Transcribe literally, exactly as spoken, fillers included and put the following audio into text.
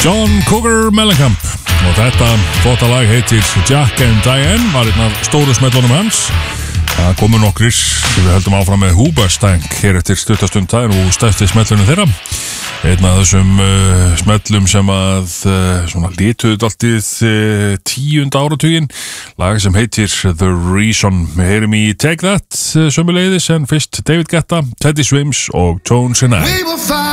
John Cougar Mellencamp og þetta flotta lag heitir Jack and Diane, var einn af stóru smellunum hans. Það komu nokkrir, við höldum áfram með Hoobastank hér eftir stuttastund, það er nú stærsti smellunum þeirra. Einn af þessum uh, smellum sem að uh, svona lituðu dálítið uh, tíunda áratuginn, lag sem heitir The Reason. Við heyrum í Take That uh, sömuleiðis, en fyrst David Guetta, Teddy Swims og Tones and I.